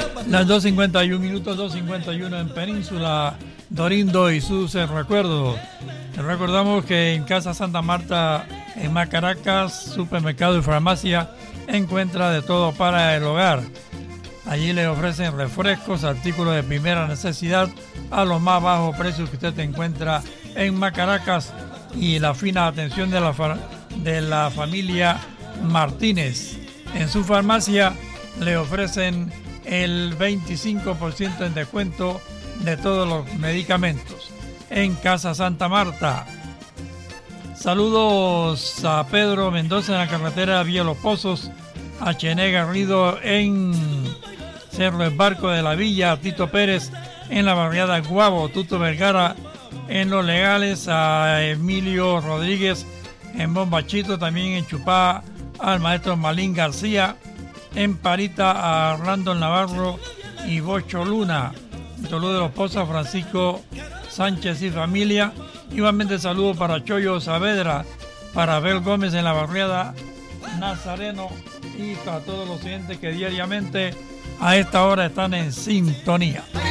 Las 2:51, 2:51 en Península, Dorindo y sus recuerdos. Les recordamos que en Casa Santa Marta, en Macaracas, supermercado y farmacia, encuentra de todo para el hogar. Allí le ofrecen refrescos, artículos de primera necesidad a los más bajos precios que usted encuentra en Macaracas y la fina atención de la familia Martínez. En su farmacia le ofrecen el 25% en descuento de todos los medicamentos. En Casa Santa Marta. Saludos a Pedro Mendoza en la carretera Vía Los Pozos, a Chené Garrido en Cerro El Barco de la Villa, a Tito Pérez en la barriada Guabo, Tuto Vergara en Los Legales, a Emilio Rodríguez en Bombachito, también en Chupá, al maestro Malín García, en Parita a Orlando Navarro y Bocho Luna, en Tolú de los Pozos, Francisco Sánchez y familia. Igualmente saludo para Choyo Saavedra, para Abel Gómez en la barriada Nazareno y para todos los clientes que diariamente a esta hora están en sintonía.